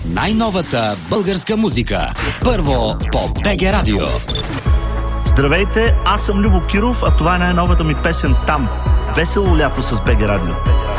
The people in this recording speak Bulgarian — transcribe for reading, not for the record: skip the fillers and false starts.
най-новата българска музика. Първо по БГ Радио. Здравейте, аз съм Любо Киров, а това е най-новата ми песен "Там". Весело лято с БГ Радио.